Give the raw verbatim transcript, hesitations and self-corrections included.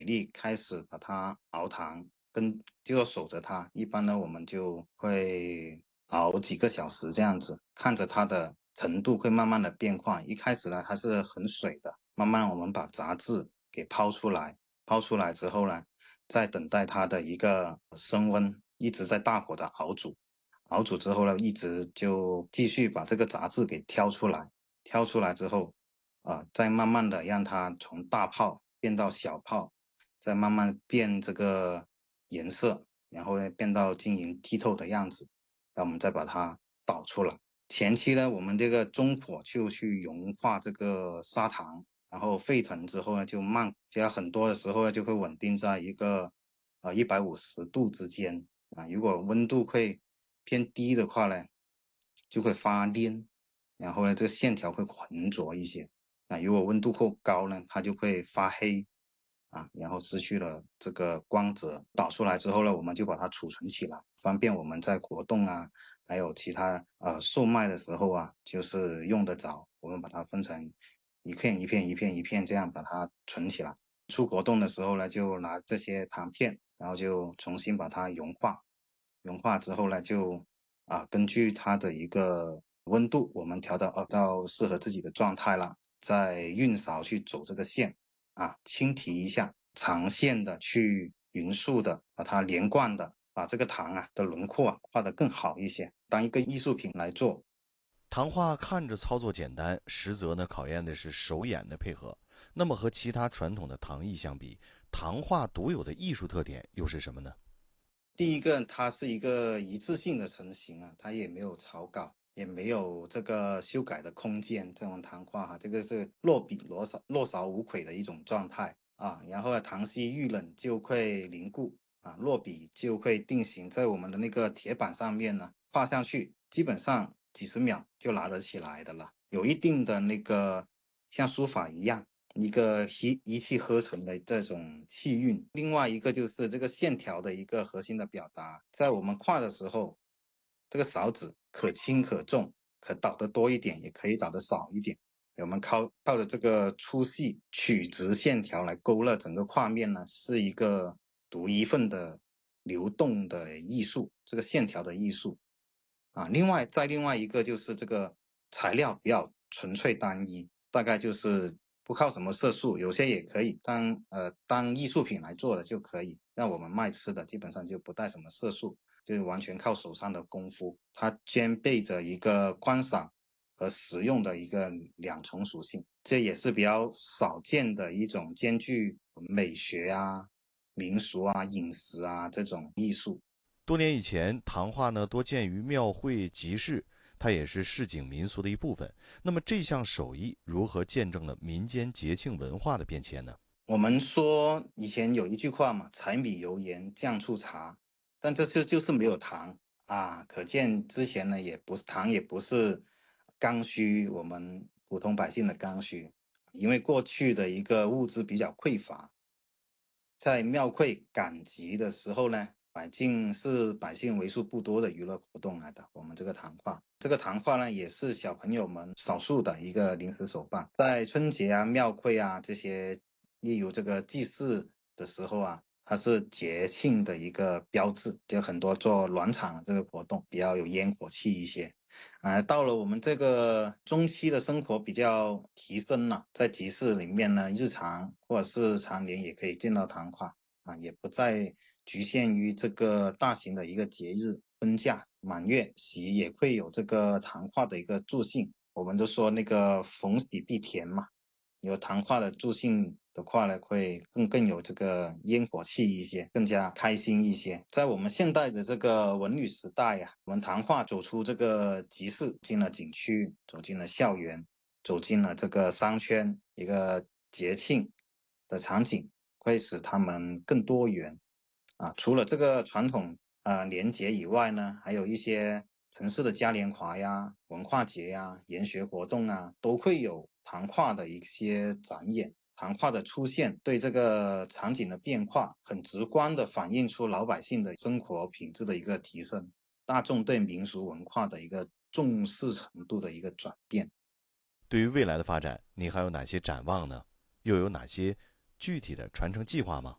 力开始把它熬糖，跟就要守着它。一般呢，我们就会熬几个小时这样子，看着它的程度会慢慢的变化。一开始呢，它是很水的，慢慢我们把杂质给抛出来，抛出来之后呢，再等待它的一个升温，一直在大火的熬煮。熬煮之后呢，一直就继续把这个杂质给挑出来，挑出来之后，啊、呃再慢慢的让它从大泡变到小泡，再慢慢变这个颜色，然后呢变到晶莹剔透的样子，那我们再把它倒出来。前期呢，我们这个中火就去融化这个砂糖，然后沸腾之后呢，就慢，加很多的时候呢，就会稳定在一个呃一百五十度之间啊。如果温度会偏低的话呢，就会发黏，然后呢，这个线条会浑浊一些。啊，如果温度过高呢，它就会发黑啊，然后失去了这个光泽。导出来之后呢，我们就把它储存起来，方便我们在活动啊，还有其他呃售卖的时候啊，就是用得着。我们把它分成一片一片一片一片这样把它存起来。出活动的时候呢，就拿这些糖片，然后就重新把它融化。融化之后呢，就啊根据它的一个温度，我们调到呃到适合自己的状态了，再运勺去走这个线啊，轻提一下，长线的去匀速的把它连贯的把这个糖啊的轮廓啊画得更好一些，当一个艺术品来做。 糖画看着操作简单，实则呢考验的是手眼的配合。那么和其他传统的糖艺相比，糖画独有的艺术特点又是什么呢？ 第一个，它是一个一次性的成型啊，它也没有草稿，也没有这个修改的空间。这种糖画哈，这个是落笔落勺落勺无悔的一种状态啊。然后呢，糖稀遇冷就会凝固啊，落笔就会定型在我们的那个铁板上面呢，画上去，基本上几十秒就拿得起来的了，有一定的那个像书法一样。一个一一气呵成的这种气韵。另外一个就是这个线条的一个核心的表达，在我们画的时候，这个勺子可轻可重，可倒得多一点，也可以倒得少一点。我们靠靠着这个粗细曲直线条来勾勒整个画面呢，是一个独一份的流动的艺术，这个线条的艺术啊。另外，再另外一个就是这个材料比较纯粹单一，大概就是不靠什么色素，有些也可以当呃当艺术品来做的就可以。那我们卖吃的基本上就不带什么色素，就是完全靠手上的功夫。它兼备着一个观赏和实用的一个两重属性，这也是比较少见的一种兼具美学啊、民俗啊、饮食啊这种艺术。 多年以前，糖画呢多见于庙会集市，它也是市井民俗的一部分。那么这项手艺如何见证了民间节庆文化的变迁呢？ 我们说以前有一句话嘛，柴米油盐酱醋茶，但这次就是没有糖啊，可见之前呢也不是糖，也不是刚需，我们普通百姓的刚需，因为过去的一个物资比较匮乏，在庙会赶集的时候呢，百姓是百姓为数不多的娱乐活动来的。我们这个谈话，这个谈话呢，也是小朋友们少数的一个临时手办。在春节啊、庙会啊这些，例如这个祭祀的时候啊，它是节庆的一个标志，就很多做暖场这个活动，比较有烟火气一些。啊，到了我们这个中期的生活比较提升了，在集市里面呢，日常或者是常年也可以见到糖画啊，也不再局限于这个大型的一个节日，婚嫁、满月喜也会有这个糖画的一个助兴。我们都说那个逢喜必甜嘛，有糖化的助兴的话呢，会更更有这个烟火气一些，更加开心一些。在我们现代的这个文旅时代呀、啊，我们谈话走出这个集市，进了景区，走进了校园，走进了这个商圈，一个节庆的场景，会使他们更多元啊。除了这个传统啊年节以外呢，还有一些城市的嘉年华呀、文化节呀、研学活动啊，都会有谈话的一些展演。谈话的出现，对这个场景的变化，很直观的反映出老百姓的生活品质的一个提升，大众对民俗文化的一个重视程度的一个转变。 对于未来的发展，你还有哪些展望呢？又有哪些具体的传承计划吗？